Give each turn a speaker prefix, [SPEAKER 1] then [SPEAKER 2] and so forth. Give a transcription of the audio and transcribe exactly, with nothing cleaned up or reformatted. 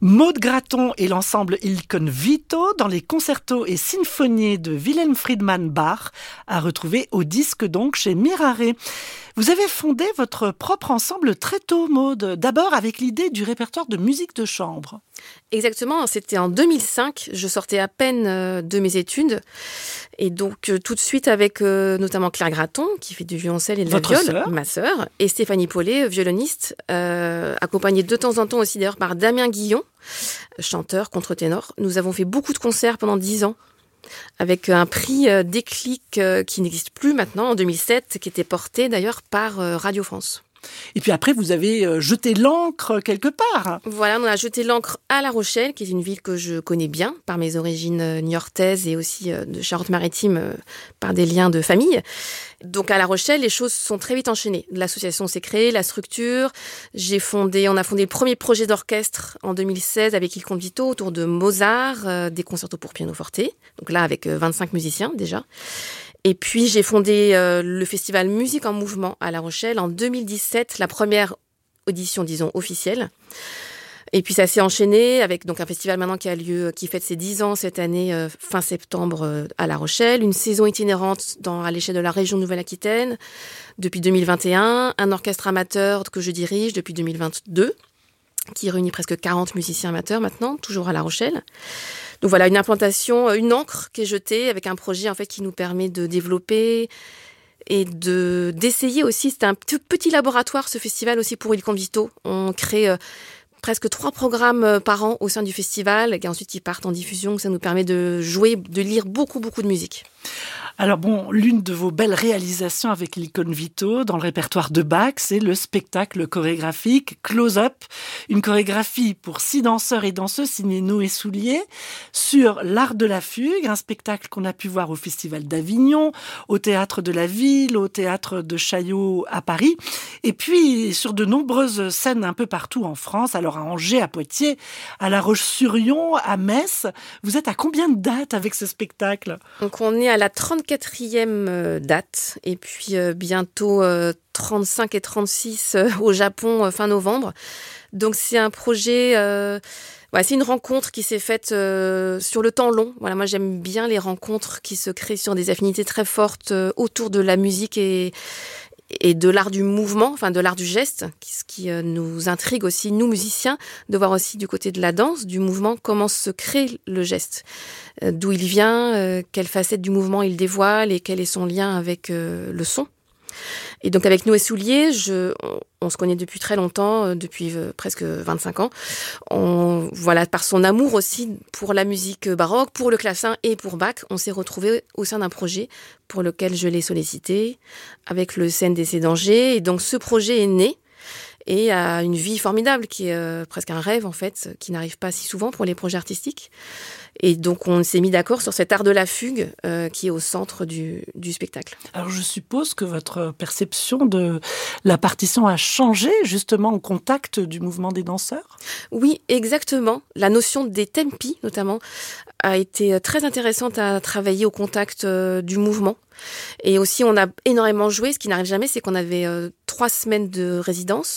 [SPEAKER 1] Maud Graton et l'ensemble Il Convito dans les concertos et sinfonies de Wilhelm Friedman Bach, à retrouver au disque donc chez Mirare. Vous avez fondé votre propre ensemble très tôt, Maud, d'abord avec l'idée du répertoire de musique de chambre.
[SPEAKER 2] Exactement, c'était en deux mille cinq, je sortais à peine de mes études, et donc tout de suite avec euh, notamment Claire Graton, qui fait du violoncelle et de
[SPEAKER 1] Votre
[SPEAKER 2] la viole,
[SPEAKER 1] sœur.
[SPEAKER 2] ma sœur, et Stéphanie Paulet, violoniste, euh, accompagnée de temps en temps aussi d'ailleurs par Damien Guillon, chanteur, contre-ténor. Nous avons fait beaucoup de concerts pendant dix ans, avec un prix euh, Déclic euh, qui n'existe plus maintenant, en deux mille sept, qui était porté d'ailleurs par euh, Radio France.
[SPEAKER 1] Et puis après, vous avez euh, jeté l'encre quelque part.
[SPEAKER 2] Voilà, on a jeté l'encre à La Rochelle, qui est une ville que je connais bien par mes origines euh, niortaises et aussi euh, de Charente-Maritime euh, par des liens de famille. Donc à La Rochelle, les choses sont très vite enchaînées. L'association s'est créée, la structure. J'ai fondé, on a fondé le premier projet d'orchestre en deux mille seize avec Il Convito autour de Mozart, euh, des concertos pour piano forte. Donc là, avec euh, vingt-cinq musiciens déjà. Et puis, j'ai fondé euh, le festival Musique en Mouvement à La Rochelle en deux mille dix-sept, la première audition, disons, officielle. Et puis, ça s'est enchaîné avec donc un festival maintenant qui a lieu, qui fête ses dix ans cette année, euh, fin septembre, euh, à La Rochelle. Une saison itinérante dans, à l'échelle de la région Nouvelle-Aquitaine depuis deux mille vingt et un. Un orchestre amateur que je dirige depuis deux mille vingt-deux, qui réunit presque quarante musiciens amateurs maintenant, toujours à La Rochelle. Donc voilà, une implantation, une encre qui est jetée avec un projet en fait qui nous permet de développer et de d'essayer aussi. C'est un petit, petit laboratoire, ce festival aussi pour Il Convito. On crée euh, presque trois programmes euh, par an au sein du festival et ensuite ils partent en diffusion. Ça nous permet de jouer, de lire beaucoup, beaucoup de musique.
[SPEAKER 1] Alors bon, l'une de vos belles réalisations avec Il Convito dans le répertoire de Bach, c'est le spectacle chorégraphique Close Up, une chorégraphie pour six danseurs et danseuses signée Noé Soulier sur l'art de la fugue, un spectacle qu'on a pu voir au Festival d'Avignon, au Théâtre de la Ville, au Théâtre de Chaillot à Paris, et puis sur de nombreuses scènes un peu partout en France, alors à Angers, à Poitiers, à La Roche-sur-Yon, à Metz. Vous êtes à combien de dates avec ce spectacle ?
[SPEAKER 2] Donc on est à la trente-quatrième date et puis euh, bientôt euh, trente-cinq et trente-six euh, au Japon euh, fin novembre. Donc c'est un projet, euh, ouais, c'est une rencontre qui s'est faite euh, sur le temps long. Voilà, moi j'aime bien les rencontres qui se créent sur des affinités très fortes euh, autour de la musique et et de l'art du mouvement, enfin de l'art du geste, ce qui euh, nous intrigue aussi, nous musiciens, de voir aussi du côté de la danse, du mouvement, comment se crée le geste, euh, d'où il vient, euh, quelle facette du mouvement il dévoile et quel est son lien avec euh, le son. Et donc avec Noé Soulier, je, on, on se connaît depuis très longtemps, euh, depuis euh, presque vingt-cinq ans. On, voilà, par son amour aussi pour la musique baroque, pour le clavecin et pour Bach, on s'est retrouvés au sein d'un projet pour lequel je l'ai sollicité, avec le C N D C d'Angers. Et donc ce projet est né et a une vie formidable, qui est euh, presque un rêve en fait, qui n'arrive pas si souvent pour les projets artistiques. Et donc, on s'est mis d'accord sur cet art de la fugue euh, qui est au centre du, du spectacle.
[SPEAKER 1] Alors, je suppose que votre perception de la partition a changé, justement, au contact du mouvement des danseurs ?
[SPEAKER 2] Oui, exactement. La notion des tempi, notamment, a été très intéressante à travailler au contact euh, du mouvement. Et aussi, on a énormément joué. Ce qui n'arrive jamais, c'est qu'on avait euh, trois semaines de résidence